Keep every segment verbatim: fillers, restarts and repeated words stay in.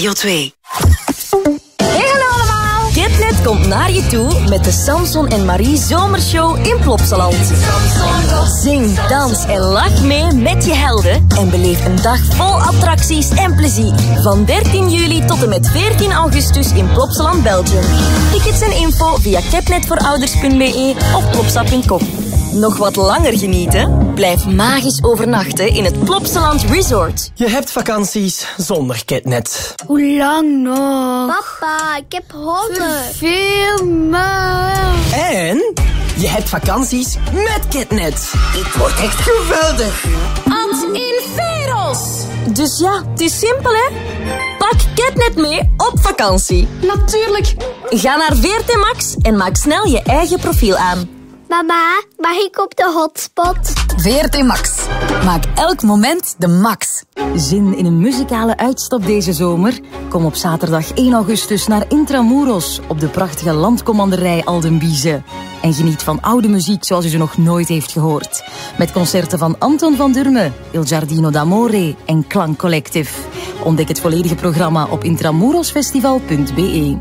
Radio twee. Hey, hallo allemaal! Ketnet komt naar je toe met de Samson en Marie Zomershow in Plopsaland. Zing, dans en lach mee met je helden en beleef een dag vol attracties en plezier. Van dertien juli tot en met veertien augustus in Plopsaland, Belgium. Tickets en info via ketnetvoorouders punt b e of plopsa punt com. Nog wat langer genieten? Blijf magisch overnachten in het Plopsaland Resort. Je hebt vakanties zonder Ketnet. Hoe lang nog? Papa, ik heb honger. Veel maar. En je hebt vakanties met Ketnet. Dit wordt echt geweldig. Ad inferos. Dus ja, het is simpel hè? Pak Ketnet mee op vakantie. Natuurlijk. Ga naar V R T Max en maak snel je eigen profiel aan. Mama, mag ik op de hotspot? V R T Max. Maak elk moment de max. Zin in een muzikale uitstap deze zomer? Kom op zaterdag één augustus naar Intramuros op de prachtige landcommanderij Aldenbize. En geniet van oude muziek zoals u ze nog nooit heeft gehoord. Met concerten van Anton van Durme, Il Giardino d'Amore en Klank Collective. Ontdek het volledige programma op intramurosfestival punt b e.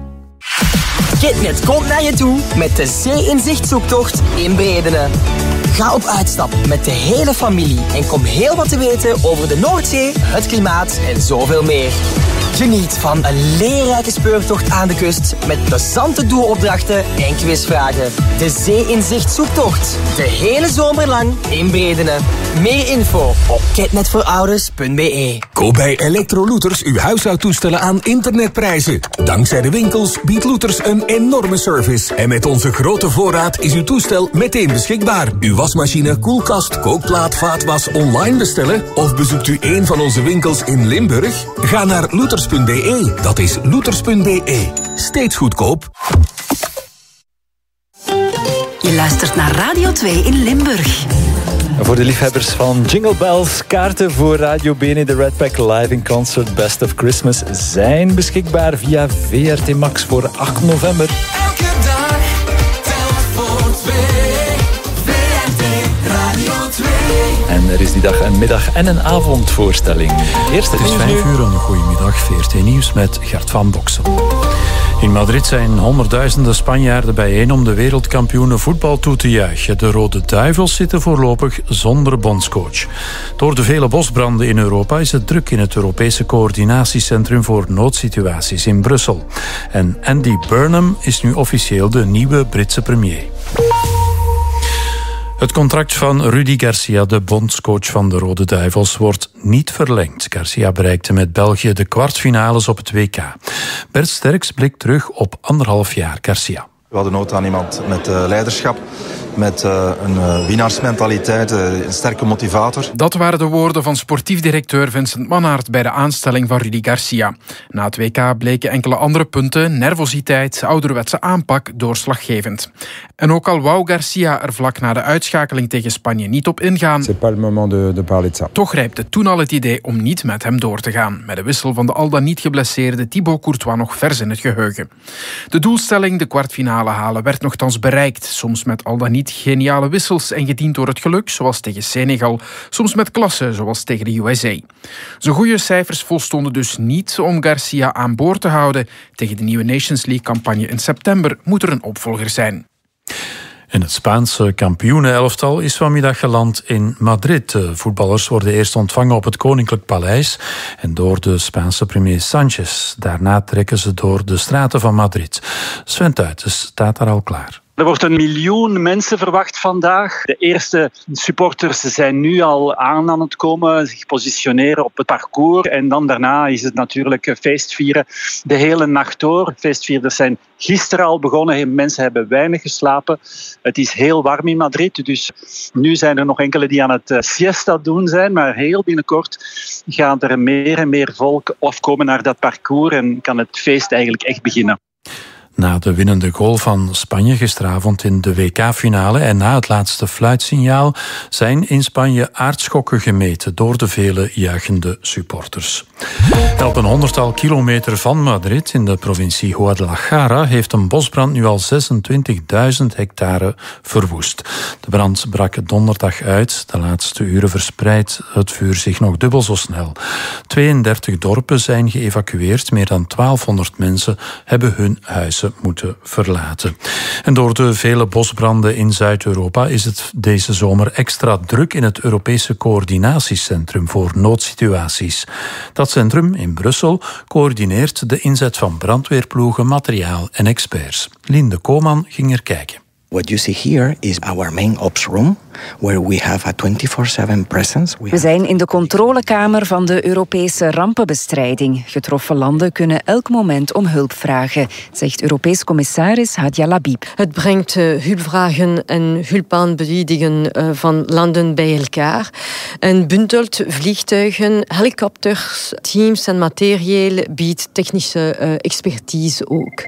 Ketnet komt naar je toe met de Zee-inzicht-zoektocht in Bredene. Ga op uitstap met de hele familie en kom heel wat te weten over de Noordzee, het klimaat en zoveel meer. Geniet van een leerrijke speurtocht aan de kust met plezante doelopdrachten en quizvragen. De Zee-inzicht-zoektocht. De hele zomer lang in Bredene. Meer info op ketnetvoorouders punt b e. Koop bij Electro-Looters uw huishoudtoestellen aan internetprijzen. Dankzij de winkels biedt Looters een enorme service. En met onze grote voorraad is uw toestel meteen beschikbaar. Uw wasmachine, koelkast, kookplaat, vaatwas online bestellen? Of bezoekt u een van onze winkels in Limburg? Ga naar looters punt b e. Dat is looters punt b e. Steeds goedkoop. Je luistert naar Radio twee in Limburg. Voor de liefhebbers van Jingle Bells, kaarten voor Radio Bene, de Red Pack Live in Concert Best of Christmas zijn beschikbaar via V R T Max voor acht november. Elke dag telt voor twee. V R T Radio twee. En er is die dag een middag- en een avondvoorstelling. Eerste Het is vijf uur, een goedemiddag, V R T Nieuws met Gert van Boksen. In Madrid zijn honderdduizenden Spanjaarden bijeen om de wereldkampioenen voetbal toe te juichen. De Rode Duivels zitten voorlopig zonder bondscoach. Door de vele bosbranden in Europa is het druk in het Europese coördinatiecentrum voor noodsituaties in Brussel. En Andy Burnham is nu officieel de nieuwe Britse premier. Het contract van Rudi Garcia, de bondscoach van de Rode Duivels, wordt niet verlengd. Garcia bereikte met België de kwartfinales op het W K. Bert Sterks blikt terug op anderhalf jaar Garcia. We hadden nood aan iemand met uh, leiderschap, met uh, een uh, winnaarsmentaliteit, uh, een sterke motivator. Dat waren de woorden van sportief directeur Vincent Mannaert bij de aanstelling van Rudi Garcia. Na het W K bleken enkele andere punten, nervositeit, ouderwetse aanpak, doorslaggevend. En ook al wou Garcia er vlak na de uitschakeling tegen Spanje niet op ingaan, C'est pas le moment de, de parler de ça. Toch rijpte toen al het idee om niet met hem door te gaan, met de wissel van de al dan niet geblesseerde Thibaut Courtois nog vers in het geheugen. De doelstelling, de kwartfinale halen, werd nogthans bereikt, soms met al dan niet geniale wissels en gediend door het geluk, zoals tegen Senegal, soms met klasse, zoals tegen de U S A. Zijn goede cijfers volstonden dus niet om Garcia aan boord te houden. Tegen de nieuwe Nations League-campagne in september moet er een opvolger zijn. En het Spaanse kampioenenelftal is vanmiddag geland in Madrid. De voetballers worden eerst ontvangen op het Koninklijk Paleis en door de Spaanse premier Sánchez. Daarna trekken ze door de straten van Madrid. Sven Tuitens staat daar al klaar. Er wordt een miljoen mensen verwacht vandaag. De eerste supporters zijn nu al aan aan het komen, zich positioneren op het parcours. En dan daarna is het natuurlijk feestvieren de hele nacht door. Feestvierders zijn gisteren al begonnen. Mensen hebben weinig geslapen. Het is heel warm in Madrid. Dus nu zijn er nog enkele die aan het siesta doen zijn. Maar heel binnenkort gaan er meer en meer volk afkomen naar dat parcours. En kan het feest eigenlijk echt beginnen. Na de winnende goal van Spanje gisteravond in de W K-finale en na het laatste fluitsignaal zijn in Spanje aardschokken gemeten door de vele juichende supporters. En op een honderdtal kilometer van Madrid in de provincie Guadalajara heeft een bosbrand nu al zesentwintigduizend hectare verwoest. De brand brak donderdag uit. De laatste uren verspreidt het vuur zich nog dubbel zo snel. tweeëndertig dorpen zijn geëvacueerd. Meer dan twaalfhonderd mensen hebben hun huizen moeten verlaten. En door de vele bosbranden in Zuid-Europa is het deze zomer extra druk in het Europese coördinatiecentrum voor noodsituaties. Dat centrum in Brussel coördineert de inzet van brandweerploegen, materiaal en experts. Linde Koman ging er kijken. What you see here is our main ops room, where we have a twenty-four seven presence. We zijn in de controlekamer van de Europese rampenbestrijding. Getroffen landen kunnen elk moment om hulp vragen, zegt Europees commissaris Hadja Labib. Het brengt uh, hulpvragen en hulpaanbiedingen uh, van landen bij elkaar en bundelt vliegtuigen, helikopters, teams en materieel, biedt technische uh, expertise ook.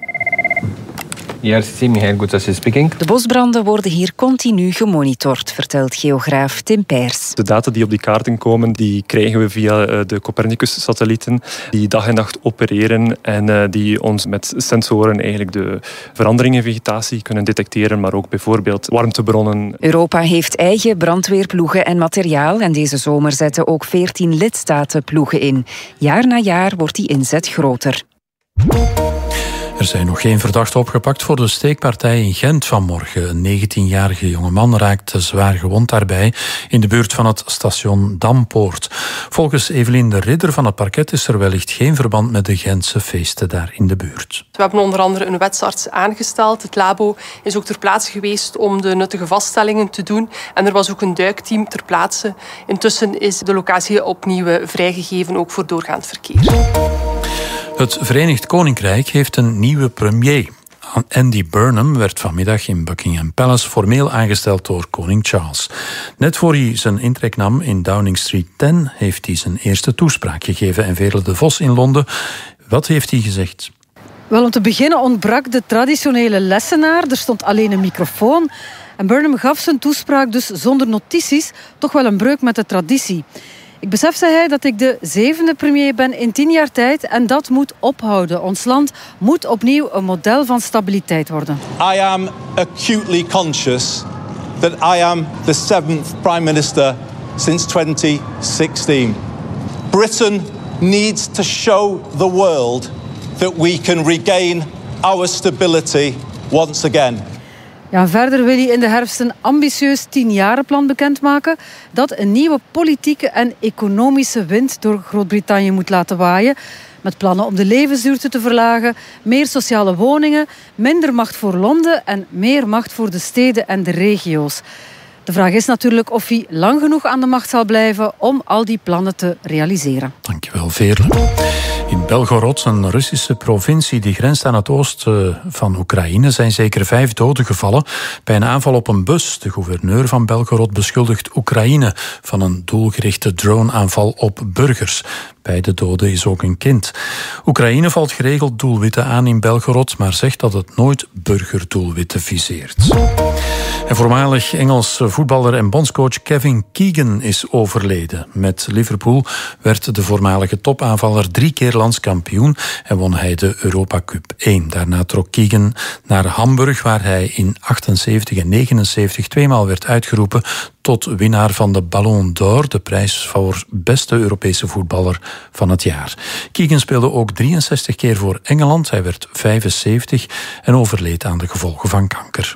I R C C, Michael Gutasi speaking. De bosbranden worden hier continu gemonitord, vertelt geograaf Tim Peers. De data die op die kaarten komen, die krijgen we via de Copernicus-satellieten, die dag en nacht opereren en die ons met sensoren eigenlijk de veranderingen in vegetatie kunnen detecteren, maar ook bijvoorbeeld warmtebronnen. Europa heeft eigen brandweerploegen en materiaal en deze zomer zetten ook veertien lidstaten ploegen in. Jaar na jaar wordt die inzet groter. Er zijn nog geen verdachten opgepakt voor de steekpartij in Gent vanmorgen. Een negentienjarige jongeman raakte zwaar gewond daarbij in de buurt van het station Dampoort. Volgens Evelien de Ridder van het parket is er wellicht geen verband met de Gentse feesten daar in de buurt. We hebben onder andere een wetsarts aangesteld. Het labo is ook ter plaatse geweest om de nuttige vaststellingen te doen. En er was ook een duikteam ter plaatse. Intussen is de locatie opnieuw vrijgegeven, ook voor doorgaand verkeer. Het Verenigd Koninkrijk heeft een nieuwe premier. Andy Burnham werd vanmiddag in Buckingham Palace formeel aangesteld door koning Charles. Net voor hij zijn intrek nam in Downing Street tien heeft hij zijn eerste toespraak gegeven. En Veerle de Vos in Londen, wat heeft hij gezegd? Wel, om te beginnen ontbrak de traditionele lessenaar. Er stond alleen een microfoon. En Burnham gaf zijn toespraak dus zonder notities, toch wel een breuk met de traditie. Ik besef, zei hij, dat ik de zevende premier ben in tien jaar tijd en dat moet ophouden. Ons land moet opnieuw een model van stabiliteit worden. I am acutely conscious that I am the seventh prime minister since twenty sixteen. Britain needs to show the world that we can regain our stability once again. Ja, verder wil hij in de herfst een ambitieus tienjarenplan bekendmaken dat een nieuwe politieke en economische wind door Groot-Brittannië moet laten waaien. Met plannen om de levensduurte te verlagen, meer sociale woningen, minder macht voor Londen en meer macht voor de steden en de regio's. De vraag is natuurlijk of hij lang genoeg aan de macht zal blijven om al die plannen te realiseren. Dankjewel, Veerle. In Belgorod, een Russische provincie die grenst aan het oosten van Oekraïne, zijn zeker vijf doden gevallen bij een aanval op een bus. De gouverneur van Belgorod beschuldigt Oekraïne van een doelgerichte droneaanval op burgers. Bij de doden is ook een kind. Oekraïne valt geregeld doelwitten aan in Belgorod, maar zegt dat het nooit burgerdoelwitten viseert. En voormalig Engels voetballer en bondscoach Kevin Keegan is overleden. Met Liverpool werd de voormalige topaanvaller drie keer landskampioen en won hij de Europa Cup één. Daarna trok Keegan naar Hamburg, waar hij in achtenzeventig en negenenzeventig tweemaal werd uitgeroepen tot winnaar van de Ballon d'Or, de prijs voor beste Europese voetballer van het jaar. Keegan speelde ook drieënzestig keer voor Engeland. Hij werd vijfenzeventig en overleed aan de gevolgen van kanker.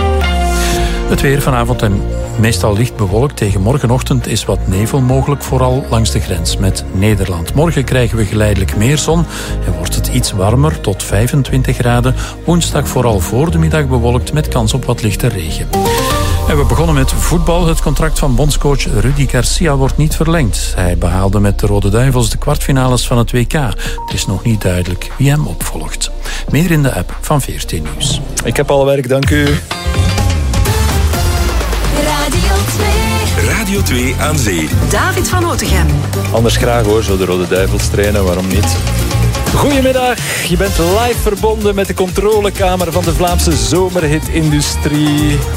Het weer vanavond en meestal licht bewolkt. Tegen morgenochtend is wat nevel mogelijk, vooral langs de grens met Nederland. Morgen krijgen we geleidelijk meer zon en wordt het iets warmer, tot vijfentwintig graden. Woensdag vooral voor de middag bewolkt met kans op wat lichte regen. En we begonnen met voetbal. Het contract van bondscoach Rudi Garcia wordt niet verlengd. Hij behaalde met de Rode Duivels de kwartfinales van het W K. Het is nog niet duidelijk wie hem opvolgt. Meer in de app van V R T Nieuws. Ik heb al werk, dank u. Radio twee. Radio twee aan zee. David van Otegem. Anders graag hoor, zo de Rode Duivels trainen, waarom niet? Goedemiddag, je bent live verbonden met de controlekamer van de Vlaamse zomerhitindustrie.